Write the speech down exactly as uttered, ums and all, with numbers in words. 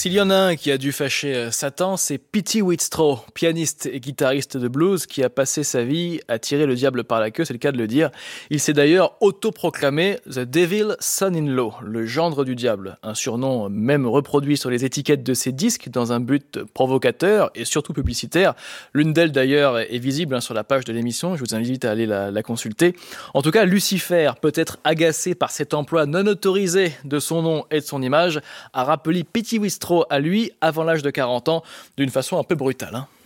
S'il y en a un qui a dû fâcher euh, Satan, c'est Petey Wheatstraw, pianiste et guitariste de blues qui a passé sa vie à tirer le diable par la queue, c'est le cas de le dire. Il s'est d'ailleurs autoproclamé The Devil Son-in-Law, le gendre du diable, un surnom même reproduit sur les étiquettes de ses disques dans un but provocateur et surtout publicitaire. L'une d'elles d'ailleurs est visible hein, sur la page de l'émission, je vous invite à aller la, la consulter. En tout cas, Lucifer, peut-être agacé par cet emploi non autorisé de son nom et de son image, a rappelé Petey Wheatstraw à lui avant l'âge de quarante ans d'une façon un peu brutale. Hein.